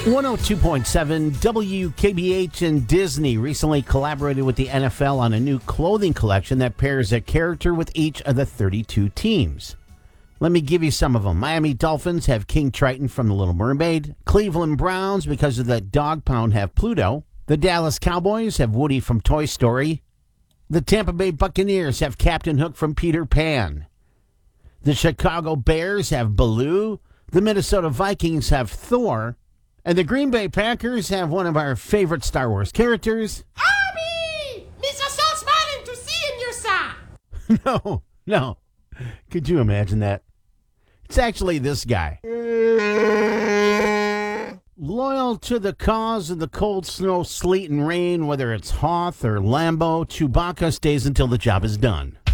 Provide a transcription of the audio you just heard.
102.7 WKBH and Disney recently collaborated with the NFL on a new clothing collection that pairs a character with each of the 32 teams. Let me give you some of them. Miami Dolphins have King Triton from The Little Mermaid. Cleveland Browns, because of the dog pound, have Pluto. The Dallas Cowboys have Woody from Toy Story. The Tampa Bay Buccaneers have Captain Hook from Peter Pan. The Chicago Bears have Baloo. The Minnesota Vikings have Thor. And the Green Bay Packers have one of our favorite Star Wars characters. Arby! Mr. So smiling to see in your side. No. Could you imagine that? It's actually this guy. Loyal to the cause of the cold snow, sleet, and rain, whether it's Hoth or Lambo, Chewbacca stays until the job is done.